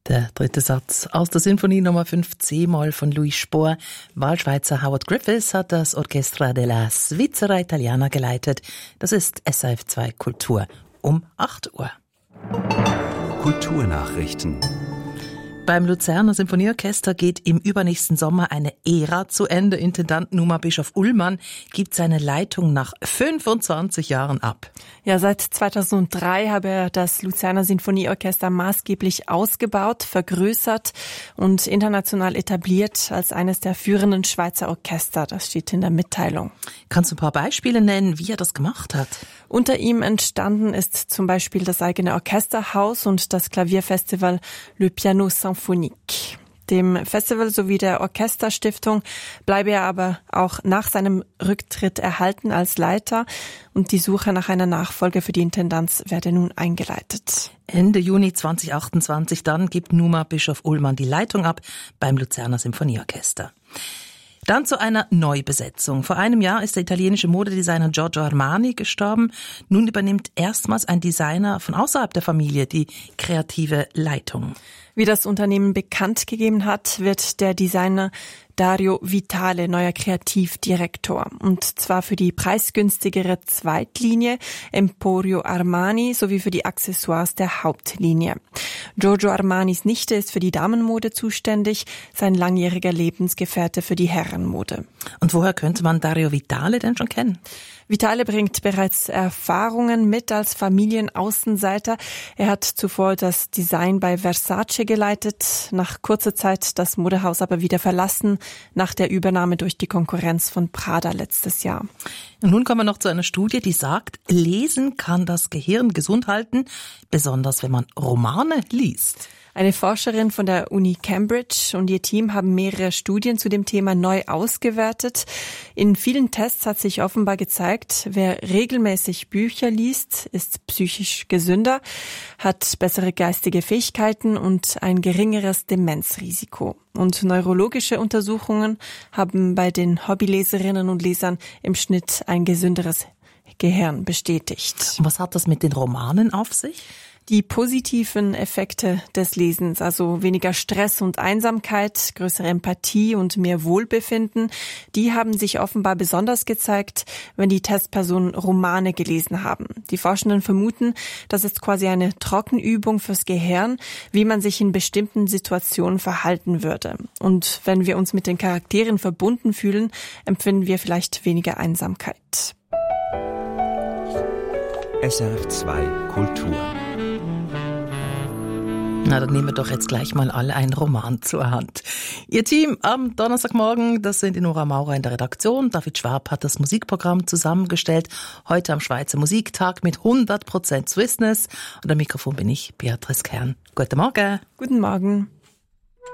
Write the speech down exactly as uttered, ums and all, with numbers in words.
Der dritte Satz aus der Sinfonie Nummer fünf C-Moll von Louis Spohr. Wahlschweizer Howard Griffiths hat das Orchestra della Svizzera Italiana geleitet. Das ist S R F zwei Kultur um acht Uhr. Kulturnachrichten. Beim Luzerner Sinfonieorchester geht im übernächsten Sommer eine Ära zu Ende. Intendant Numa Bischof Ullmann gibt seine Leitung nach fünfundzwanzig Jahren ab. Ja, seit zweitausenddrei habe er das Luzerner Sinfonieorchester maßgeblich ausgebaut, vergrößert und international etabliert als eines der führenden Schweizer Orchester. Das steht in der Mitteilung. Kannst du ein paar Beispiele nennen, wie er das gemacht hat? Unter ihm entstanden ist zum Beispiel das eigene Orchesterhaus und das Klavierfestival Le Piano Symphonique. Dem Festival sowie der Orchesterstiftung bleibe er aber auch nach seinem Rücktritt erhalten als Leiter und die Suche nach einer Nachfolge für die Intendanz werde nun eingeleitet. Ende Juni zweitausendachtundzwanzig dann gibt Numa Bischof Ullmann die Leitung ab beim Luzerner Sinfonieorchester. Dann zu einer Neubesetzung. Vor einem Jahr ist der italienische Modedesigner Giorgio Armani gestorben. Nun übernimmt erstmals ein Designer von außerhalb der Familie die kreative Leitung. Wie das Unternehmen bekannt gegeben hat, wird der Designer Dario Vitale neuer Kreativdirektor. Und zwar für die preisgünstigere Zweitlinie Emporio Armani sowie für die Accessoires der Hauptlinie. Giorgio Armanis Nichte ist für die Damenmode zuständig, sein langjähriger Lebensgefährte für die Herrenmode. Und woher könnte man Dario Vitale denn schon kennen? Vitale bringt bereits Erfahrungen mit als Familienaußenseiter. Er hat zuvor das Design bei Versace geleitet, nach kurzer Zeit das Modehaus aber wieder verlassen, nach der Übernahme durch die Konkurrenz von Prada letztes Jahr. Und nun kommen wir noch zu einer Studie, die sagt, Lesen kann das Gehirn gesund halten, besonders wenn man Romane liest. Eine Forscherin von der Uni Cambridge und ihr Team haben mehrere Studien zu dem Thema neu ausgewertet. In vielen Tests hat sich offenbar gezeigt, wer regelmäßig Bücher liest, ist psychisch gesünder, hat bessere geistige Fähigkeiten und ein geringeres Demenzrisiko. Und neurologische Untersuchungen haben bei den Hobbyleserinnen und Lesern im Schnitt ein gesünderes Gehirn bestätigt. Und was hat das mit den Romanen auf sich? Die positiven Effekte des Lesens, also weniger Stress und Einsamkeit, größere Empathie und mehr Wohlbefinden, die haben sich offenbar besonders gezeigt, wenn die Testpersonen Romane gelesen haben. Die Forschenden vermuten, das ist quasi eine Trockenübung fürs Gehirn, wie man sich in bestimmten Situationen verhalten würde. Und wenn wir uns mit den Charakteren verbunden fühlen, empfinden wir vielleicht weniger Einsamkeit. S R F zwei Kultur. Na, dann nehmen wir doch jetzt gleich mal alle einen Roman zur Hand. Ihr Team am Donnerstagmorgen, das sind die Nora Maurer in der Redaktion. David Schwab hat das Musikprogramm zusammengestellt. Heute am Schweizer Musiktag mit hundert Prozent Swissness. Und am Mikrofon bin ich, Beatrice Kern. Guten Morgen. Guten Morgen.